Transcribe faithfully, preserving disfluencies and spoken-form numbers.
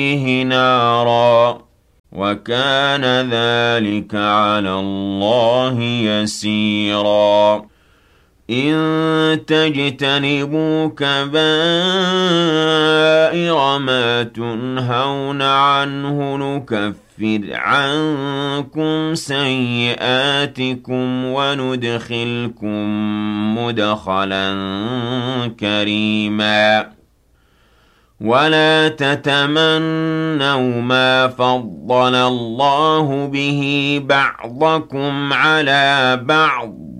فِيهِ نَارًا وَكَانَ ذَلِكَ عَلَى اللَّهِ يَسِيرًا إِن تَجْتَنِبُوا كَبَائِرَ مَا تُنْهَوْنَ عَنْهُ نُكَفِّرْ عَنكُمْ سَيِّئَاتِكُمْ وَنُدْخِلْكُم مُّدْخَلًا كَرِيمًا وَلَا تَتَمَنَّوْا مَا فَضَّلَ اللَّهُ بِهِ بَعْضَكُمْ عَلَىٰ بَعْضٍ